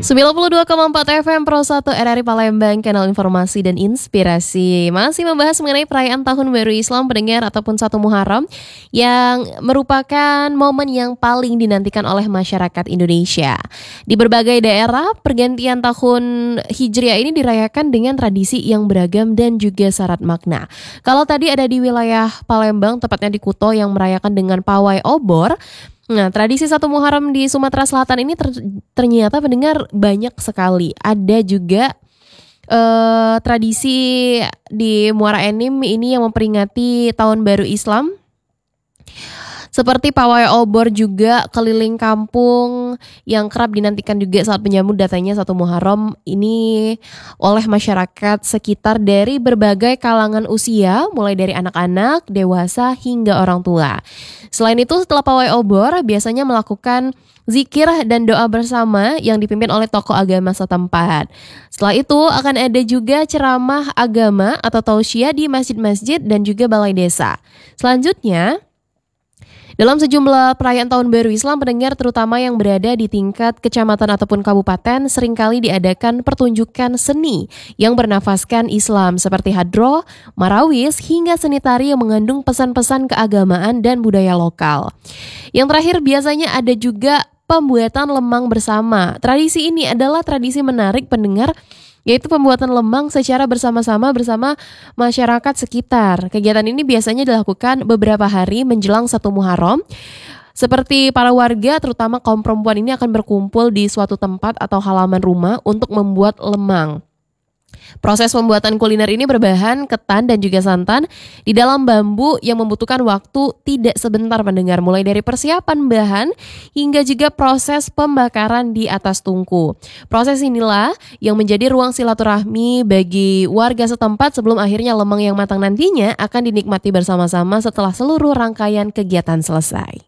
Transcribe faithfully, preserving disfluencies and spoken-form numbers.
sembilan puluh dua koma empat F M Pro satu R R I Palembang, kanal informasi dan inspirasi. Masih membahas mengenai perayaan Tahun Baru Islam pendengar ataupun satu Muharram yang merupakan momen yang paling dinantikan oleh masyarakat Indonesia. Di berbagai daerah, pergantian tahun Hijriah ini dirayakan dengan tradisi yang beragam dan juga syarat makna. Kalau tadi ada di wilayah Palembang, tepatnya di Kuto yang merayakan dengan pawai obor. Nah, tradisi satu Muharram di Sumatera Selatan ini ter- ternyata pendengar banyak sekali. Ada juga uh, tradisi di Muara Enim ini yang memperingati Tahun Baru Islam. Seperti pawai obor juga keliling kampung yang kerap dinantikan juga saat menyambut datangnya satu Muharram ini oleh masyarakat sekitar dari berbagai kalangan usia, mulai dari anak-anak, dewasa hingga orang tua. Selain itu, setelah pawai obor biasanya melakukan zikir dan doa bersama yang dipimpin oleh tokoh agama setempat. Setelah itu akan ada juga ceramah agama atau tausiah di masjid-masjid dan juga balai desa. Selanjutnya, dalam sejumlah perayaan Tahun Baru Islam pendengar terutama yang berada di tingkat kecamatan ataupun kabupaten seringkali diadakan pertunjukan seni yang bernafaskan Islam seperti hadroh, marawis hingga seni tari yang mengandung pesan-pesan keagamaan dan budaya lokal. Yang terakhir biasanya ada juga pembuatan lemang bersama. Tradisi ini adalah tradisi menarik pendengar, yaitu pembuatan lemang secara bersama-sama bersama masyarakat sekitar. Kegiatan ini biasanya dilakukan beberapa hari menjelang satu Muharram. Seperti para warga, terutama kaum perempuan ini akan berkumpul di suatu tempat atau halaman rumah untuk membuat lemang. Proses pembuatan kuliner ini berbahan ketan dan juga santan di dalam bambu yang membutuhkan waktu tidak sebentar mendengar, mulai dari persiapan bahan hingga juga proses pembakaran di atas tungku. Proses inilah yang menjadi ruang silaturahmi bagi warga setempat sebelum akhirnya lemang yang matang nantinya akan dinikmati bersama-sama setelah seluruh rangkaian kegiatan selesai.